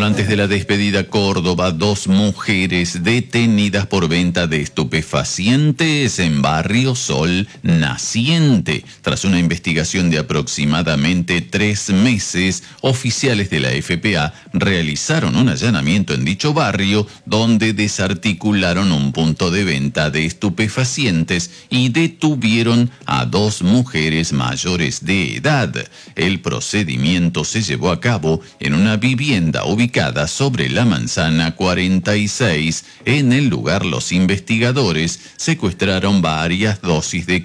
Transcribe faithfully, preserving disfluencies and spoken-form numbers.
Bueno, antes de la despedida Córdoba, dos mujeres detenidas por venta de estupefacientes en Barrio Sol Naciente. Tras una investigación de aproximadamente tres meses, oficiales de la F P A realizaron un allanamiento en dicho barrio donde desarticularon un punto de venta de estupefacientes y detuvieron a dos mujeres mayores de edad. El procedimiento se llevó a cabo en una vivienda ubicada sobre la Manzana cuarenta y seis. En el lugar, los investigadores secuestraron varias dosis de